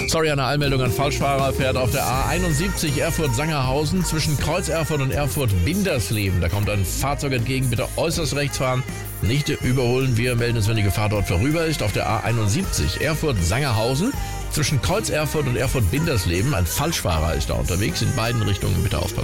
Sorry, eine Anmeldung an Falschfahrer. Fährt auf der A71 Erfurt-Sangerhausen zwischen Kreuz Erfurt und Erfurt-Bindersleben. Da kommt ein Fahrzeug entgegen, bitte äußerst rechts fahren. Nicht überholen, wir melden es, wenn die Gefahr dort vorüber ist. Auf der A71 Erfurt-Sangerhausen zwischen Kreuz Erfurt und Erfurt-Bindersleben. Ein Falschfahrer ist da unterwegs, in beiden Richtungen, bitte aufpassen.